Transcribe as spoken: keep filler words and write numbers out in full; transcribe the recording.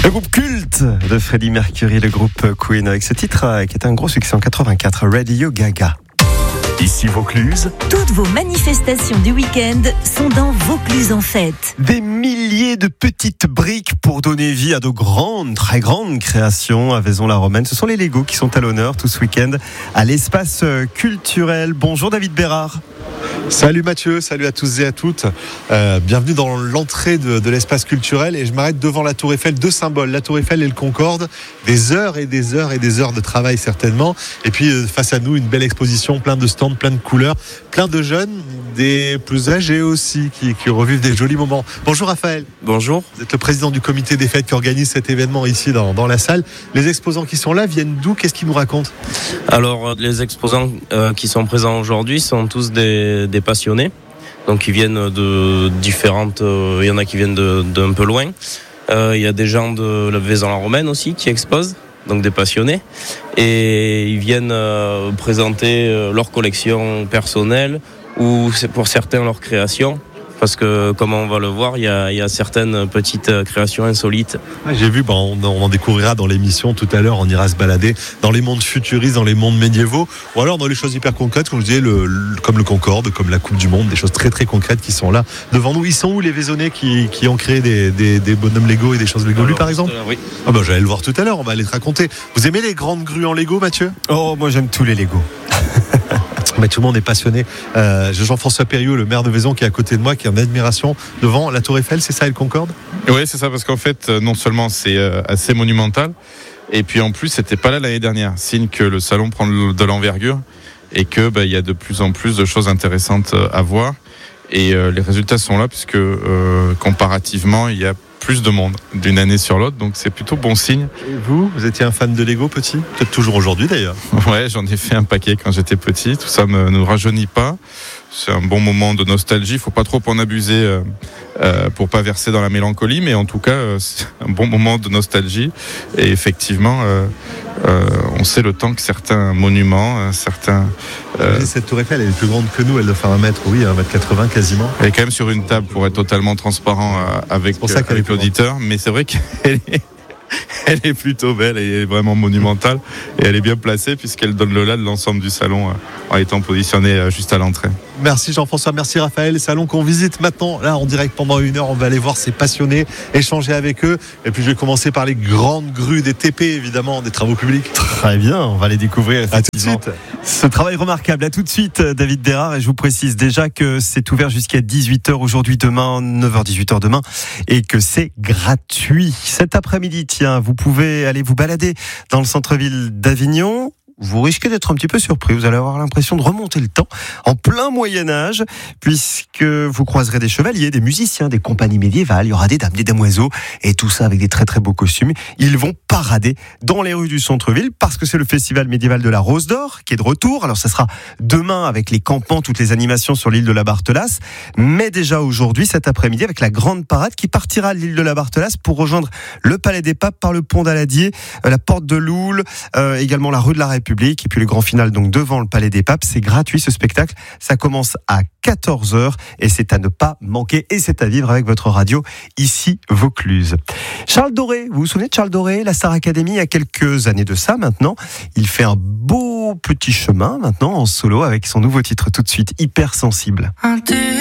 Le groupe culte de Freddie Mercury, le groupe Queen, avec ce titre qui était un gros succès en quatre-vingt-quatre, Radio Gaga. Ici Vaucluse. Toutes vos manifestations du week-end sont dans Vaucluse en fête. Des milliers de petites briques pour donner vie à de grandes, très grandes créations à Vaison-la-Romaine. Ce sont les Lego qui sont à l'honneur tout ce week-end à l'espace culturel. Bonjour David Bérard. Salut Mathieu, salut à tous et à toutes. Euh, bienvenue dans l'entrée de, de l'espace culturel et je m'arrête devant la Tour Eiffel, deux symboles, la Tour Eiffel et le Concorde. Des heures et des heures et des heures de travail certainement. Et puis euh, face à nous, une belle exposition, plein de stands, plein de couleurs, plein de jeunes, des plus âgés aussi qui, qui revivent des jolis moments. Bonjour Raphaël. Bonjour. Vous êtes le président du comité des fêtes qui organise cet événement ici dans, dans la salle. Les exposants qui sont là viennent d'où? Qu'est-ce qu'ils nous racontent? Alors les exposants euh, qui sont présents aujourd'hui sont tous des, des passionnés. Donc ils viennent de différentes... Euh, il y en a qui viennent de, d'un peu loin. Euh, il y a des gens de la Vaison-la-Romaine aussi qui exposent, donc des passionnés. Et ils viennent euh, présenter euh, leur collection personnelle ou c'est pour certains leur création. Parce que, comme on va le voir, il y a, il y a certaines petites créations insolites. Ah, j'ai vu, bah, on, on en découvrira dans l'émission tout à l'heure, on ira se balader dans les mondes futuristes, dans les mondes médiévaux, ou alors dans les choses hyper concrètes, comme je disais, le, le, comme le Concorde, comme la Coupe du Monde, des choses très très concrètes qui sont là devant nous. Ils sont où les Vaisonnais qui, qui ont créé des, des, des bonhommes Lego et des choses Lego, lui par exemple? Là, oui. Ah bah, j'allais le voir tout à l'heure, on va aller te raconter. Vous aimez les grandes grues en Lego, Mathieu? Oh, moi j'aime tous les Lego. Mais tout le monde est passionné. Euh, Jean-François Perriot, le maire de Vaison, qui est à côté de moi, qui est en admiration devant la Tour Eiffel, c'est ça, et le Concorde? Oui, c'est ça, parce qu'en fait, non seulement c'est assez monumental, et puis en plus, c'était pas là l'année dernière, signe que le salon prend de l'envergure et que bah, y a de plus en plus de choses intéressantes à voir. Et euh, les résultats sont là, puisque euh, comparativement, il y a plus de monde d'une année sur l'autre, donc c'est plutôt bon signe. Et vous, vous étiez un fan de Lego petit? Peut-être toujours aujourd'hui d'ailleurs. Ouais, j'en ai fait un paquet quand j'étais petit, tout ça ne nous rajeunit pas. C'est un bon moment de nostalgie, il ne faut pas trop en abuser euh, euh, pour pas verser dans la mélancolie, mais en tout cas, euh, c'est un bon moment de nostalgie. Et effectivement, euh, euh, on sait le temps que certains monuments, euh, certains... Euh, cette tour Eiffel, elle est plus grande que nous, elle doit faire un mètre, oui, un mètre quatre-vingts quasiment. Elle est quand même sur une table pour être totalement transparent euh, avec, pour ça euh, avec l'auditeur, mais c'est vrai qu'elle est... Elle est plutôt belle, elle est vraiment monumentale et elle est bien placée puisqu'elle donne le là de l'ensemble du salon en étant positionnée juste à l'entrée. Merci Jean-François, merci Raphaël. Salon qu'on visite maintenant, là en direct pendant une heure. On va aller voir ces passionnés, échanger avec eux. Et puis je vais commencer par les grandes grues des T P, évidemment, des travaux publics. Très bien, on va les découvrir. À tout de suite. Ce travail remarquable. À tout de suite, David Bérard. Et je vous précise déjà que c'est ouvert jusqu'à dix-huit heures aujourd'hui, demain, neuf heures dix-huit heures demain, et que c'est gratuit. Cet après-midi, tiens, vous pouvez aller vous balader dans le centre-ville d'Avignon. Vous risquez d'être un petit peu surpris. Vous allez avoir l'impression de remonter le temps en plein Moyen-Âge, puisque vous croiserez des chevaliers, des musiciens, des compagnies médiévales. Il y aura des dames, des damoiseaux, et tout ça avec des très très beaux costumes. Ils vont parader dans les rues du centre-ville, parce que c'est le festival médiéval de la Rose d'Or qui est de retour. Alors ça sera demain avec les campements, toutes les animations sur l'île de la Barthelasse, mais déjà aujourd'hui, cet après-midi, avec la grande parade qui partira de l'île de la Barthelasse pour rejoindre le Palais des Papes par le pont d'Aladier, la porte de Loul, euh, également la rue de la République. Et puis le grand final donc devant le Palais des Papes. C'est gratuit ce spectacle, ça commence à quatorze heures et c'est à ne pas manquer, et c'est à vivre avec votre radio ici Vaucluse. Charles Doré, vous vous souvenez de Charles Doré, la Star Academy, il y a quelques années de ça maintenant, il fait un beau petit chemin maintenant en solo avec son nouveau titre tout de suite, Hypersensible.